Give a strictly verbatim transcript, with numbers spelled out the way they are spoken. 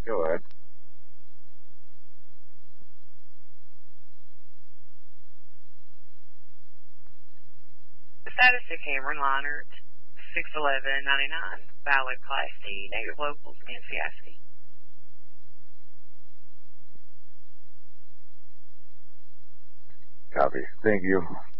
Go ahead. Status to Cameron Leinert, six eleven ninety-nine, valid Class D, negative locals, and Fiasco. Copy. Thank you.